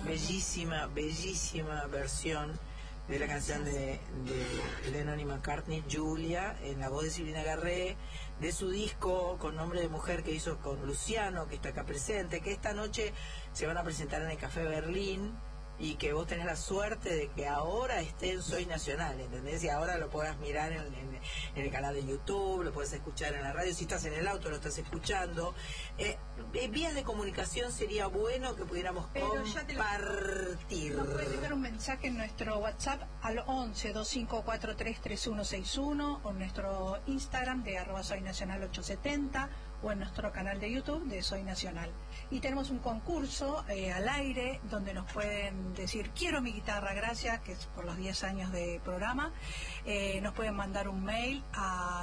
bellísima, bellísima versión de la canción de Lennon y McCartney, Julia, en la voz de Silvina Garré, de su disco con nombre de mujer que hizo con Luciano, que está acá presente, que esta noche se van a presentar en el Café Berlín, y que vos tenés la suerte de que ahora esté en Soy Nacional, ¿entendés? Y ahora lo puedas mirar en el canal de YouTube, lo puedes escuchar en la radio, si estás en el auto lo estás escuchando. Vías de comunicación sería bueno que pudiéramos compartir. Nos puedes dejar un mensaje en nuestro WhatsApp al 11-2543-3161, o en nuestro Instagram de @soynacional870, o en nuestro canal de YouTube de Soy Nacional. Y tenemos un concurso al aire donde nos pueden decir quiero mi guitarra, gracias, que es por los 10 años de programa. Nos pueden mandar un mail a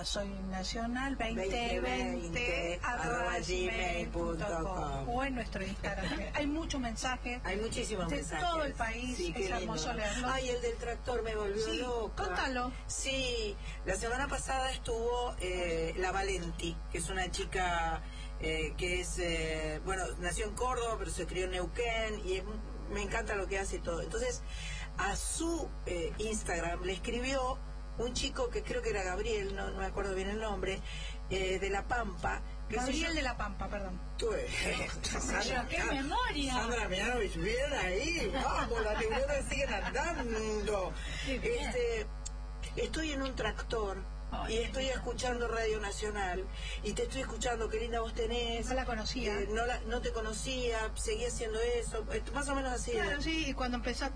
soynacional2020@gmail.com, o en nuestro Instagram. Hay muchos mensajes. Hay muchísimos de mensajes. todo el país. Sí, es hermoso leerlo. Ay, el del tractor me volvió loca. Contalo. Sí, la semana pasada estuvo la Valenti, que es una chica que es, nació en Córdoba, pero se crió en Neuquén, y me encanta lo que hace y todo. Entonces, a su Instagram le escribió un chico que creo que era Gabriel, no me acuerdo bien el nombre, de La Pampa. Gabriel de La Pampa, perdón. Sandra, ¡qué memoria! Sandra Mianovich, bien ahí, vamos, las neuronas siguen andando. Estoy en un tractor y estoy escuchando Radio Nacional, y te estoy escuchando, qué linda voz tenés. No la conocía. No te conocía, seguí haciendo eso, más o menos así. Claro, sí, y cuando empezó